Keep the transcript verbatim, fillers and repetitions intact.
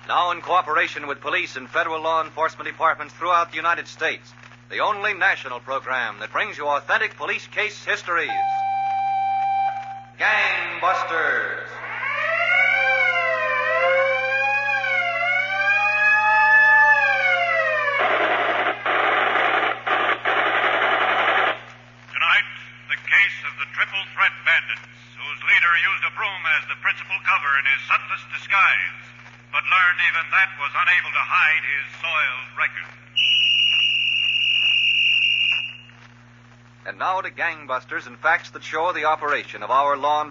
Now in cooperation with police and federal law enforcement departments throughout the United States, the only national program that brings you authentic police case histories. Gangbusters. Tonight, the case of the Triple Threat Bandits, whose leader used a broom as the principal cover in his subtlest disguise, but learned even that was unable to hide his soiled record. And now to Gangbusters and facts that show the operation of our law